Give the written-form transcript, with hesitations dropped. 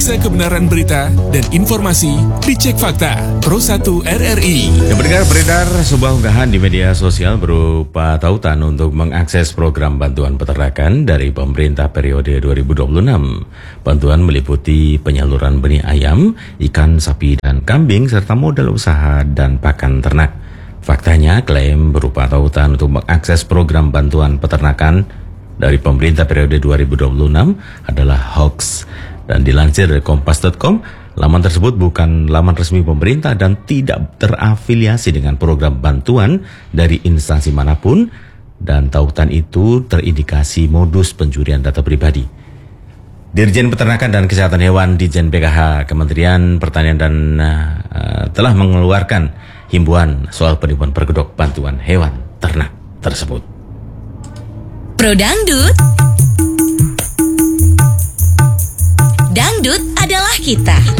Periksa kebenaran berita dan informasi, dicek fakta. Pro 1 RRI. Yang beredar sebuah unggahan di media sosial berupa tautan untuk mengakses program bantuan peternakan dari pemerintah periode 2026. Bantuan meliputi penyaluran benih ayam, ikan, sapi, dan kambing, serta modal usaha dan pakan ternak. Faktanya, klaim berupa tautan untuk mengakses program bantuan peternakan dari pemerintah periode 2026 adalah hoax. Dan dilansir dari kompas.com, laman tersebut bukan laman resmi pemerintah dan tidak terafiliasi dengan program bantuan dari instansi manapun, dan tautan itu terindikasi modus pencurian data pribadi. Dirjen Peternakan dan Kesehatan Hewan Ditjen PKH Kementerian Pertanian dan telah mengeluarkan himbauan soal penipuan berkedok bantuan hewan ternak tersebut. Pro Dangdut. Dangdut adalah kita.